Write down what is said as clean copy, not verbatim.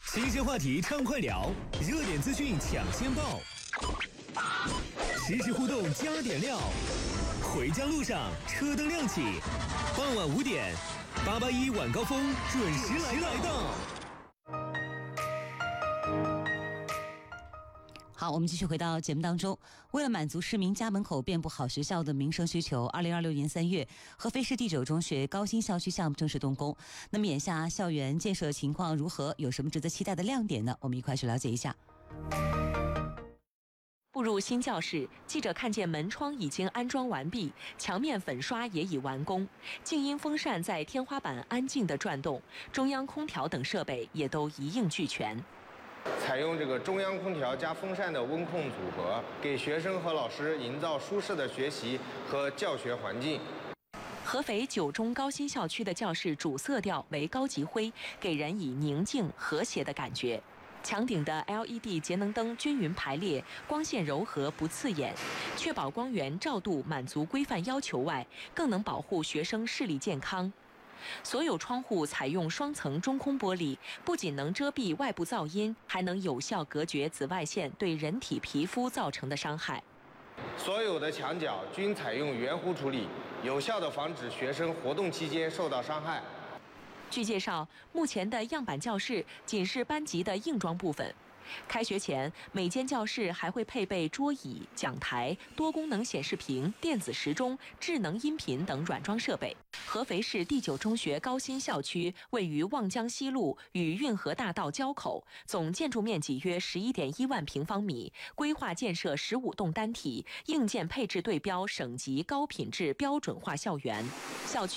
新鲜话题畅快聊，热点资讯抢先报，实时互动加点料。回家路上车灯亮起，傍晚5点，881晚高峰准时来到。 好，我们继续回到节目当中。为了满足市民家门口遍布好学校的民生需求，2026年3月，合肥市第9中学高新校区项目正式动工。那么眼下校园建设情况如何？有什么值得期待的亮点呢？我们一块去了解一下。 步入新教室，记者看见门窗已经安装完毕，墙面粉刷也已完工，静音风扇在天花板安静地转动，中央空调等设备也都一应俱全。 采用这个中央空调加风扇的温控组合，给学生和老师营造舒适的学习和教学环境。 合肥9中高新校区的教室主色调为高级灰，给人以宁静和谐的感觉。墙顶的 LED 节能灯均匀排列，光线柔和不刺眼，确保光源照度满足规范要求外，更能保护学生视力健康。所有窗户采用双层中空玻璃，不仅能遮蔽外部噪音，还能有效隔绝紫外线对人体皮肤造成的伤害。 所有的墙角均采用圆弧处理，有效地防止学生活动期间受到伤害。 据介绍，目前的样板教室仅是班级的硬装部分。开学前，每间教室还会配备桌椅、讲台、多功能显示屏、电子时钟、智能音频等软装设备。合肥市第9中学高新校区位于望江西路与运河大道交口，总建筑面积约11.1万平方米，规划建设15栋单体，硬件配置对标省级高品质标准化校园。校区